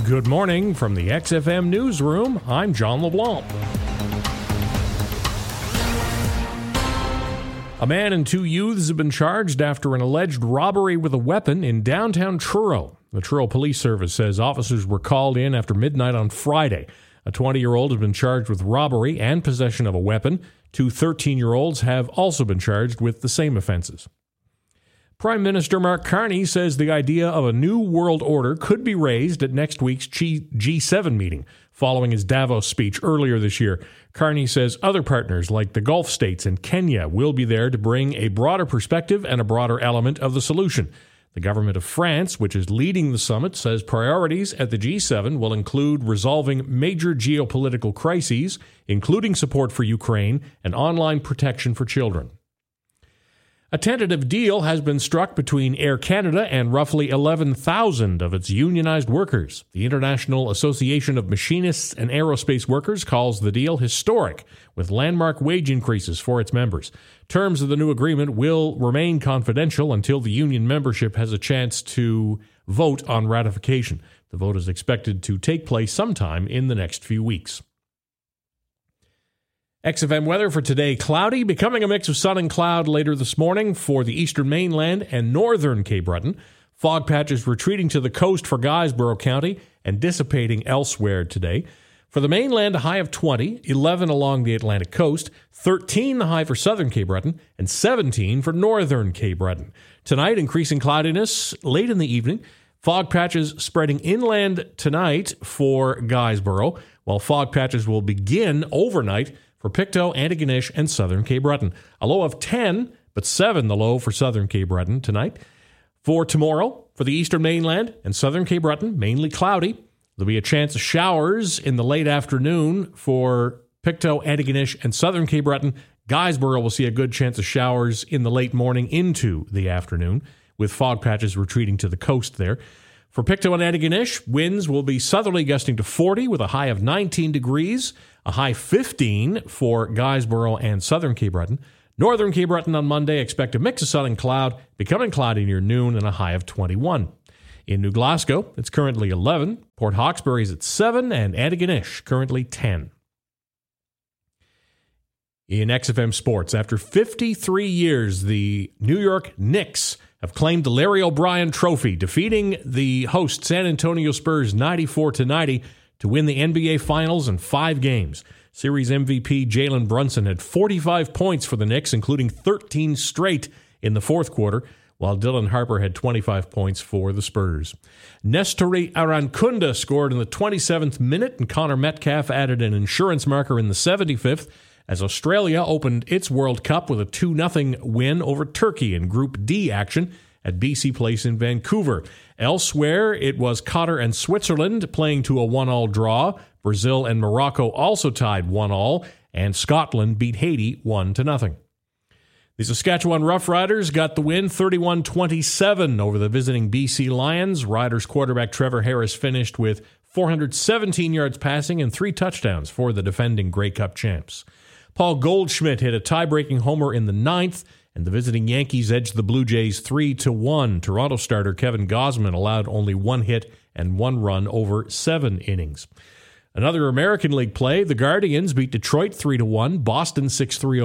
Good morning from the XFM Newsroom. I'm John LeBlanc. A man and two youths have been charged after an alleged robbery with a weapon in downtown Truro. The Truro Police Service says officers were called in after midnight on Friday. A 20-year-old has been charged with robbery and possession of a weapon. Two 13-year-olds have also been charged with the same offenses. Prime Minister Mark Carney says the idea of a new world order could be raised at next week's G7 meeting, following his Davos speech earlier this year. Carney says other partners like the Gulf states and Kenya will be there to bring a broader perspective and a broader element of the solution. The government of France, which is leading the summit, says priorities at the G7 will include resolving major geopolitical crises, including support for Ukraine and online protection for children. A tentative deal has been struck between Air Canada and roughly 11,000 of its unionized workers. The International Association of Machinists and Aerospace Workers calls the deal historic, with landmark wage increases for its members. Terms of the new agreement will remain confidential until the union membership has a chance to vote on ratification. The vote is expected to take place sometime in the next few weeks. XFM weather for today, cloudy, becoming a mix of sun and cloud later this morning for the eastern mainland and northern Cape Breton. Fog patches retreating to the coast for Guysborough County and dissipating elsewhere today. For the mainland, a high of 20, 11 along the Atlantic coast, 13 the high for southern Cape Breton, and 17 for northern Cape Breton. Tonight, increasing cloudiness late in the evening. Fog patches spreading inland tonight for Guysborough, while fog patches will begin overnight for Pictou, Antigonish, and southern Cape Breton. A low of 10, but 7 the low for southern Cape Breton tonight. For tomorrow, for the eastern mainland and southern Cape Breton, mainly cloudy. There'll be a chance of showers in the late afternoon for Pictou, Antigonish, and southern Cape Breton. Guysborough will see a good chance of showers in the late morning into the afternoon, with fog patches retreating to the coast there. For Pictou and Antigonish, winds will be southerly gusting to 40 with a high of 19 degrees, a high 15 for Guysborough and southern Cape Breton. Northern Cape Breton on Monday, expect a mix of sun and cloud, becoming cloudy near noon and a high of 21. In New Glasgow, it's currently 11. Port Hawkesbury is at 7 and Antigonish currently 10. In XFM Sports, after 53 years, the New York Knicks have claimed the Larry O'Brien Trophy, defeating the host San Antonio Spurs 94-90 to win the NBA Finals in 5 games. Series MVP Jalen Brunson had 45 points for the Knicks, including 13 straight in the fourth quarter, while Dylan Harper had 25 points for the Spurs. Nestori Arancunda scored in the 27th minute, and Connor Metcalf added an insurance marker in the 75th, as Australia opened its World Cup with a 2-0 win over Turkey in Group D action at BC Place in Vancouver. Elsewhere, it was Qatar and Switzerland playing to a 1-1 draw. Brazil and Morocco also tied 1-1, and Scotland beat Haiti 1-0. The Saskatchewan Roughriders got the win 31-27 over the visiting BC Lions. Riders quarterback Trevor Harris finished with 417 yards passing and 3 touchdowns for the defending Grey Cup champs. Paul Goldschmidt hit a tie-breaking homer in the 9th, and the visiting Yankees edged the Blue Jays 3-1. Toronto starter Kevin Gausman allowed only 1 hit and 1 run over 7 innings. Another American League play, the Guardians beat Detroit 3-1, Boston 6-3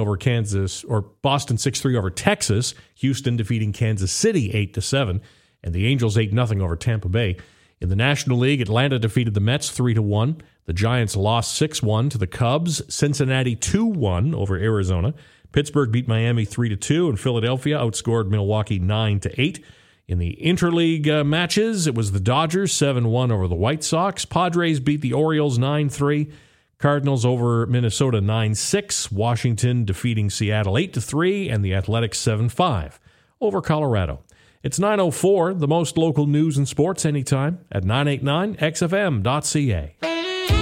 over Texas, Houston defeating Kansas City 8-7, and the Angels 8-0 over Tampa Bay. In the National League, Atlanta defeated the Mets 3-1. The Giants lost 6-1 to the Cubs. Cincinnati 2-1 over Arizona. Pittsburgh beat Miami 3-2, and Philadelphia outscored Milwaukee 9-8. In the interleague matches, it was the Dodgers 7-1 over the White Sox. Padres beat the Orioles 9-3. Cardinals over Minnesota 9-6. Washington defeating Seattle 8-3, and the Athletics 7-5 over Colorado. It's 9:04, the most local news and sports anytime at 989xfm.ca.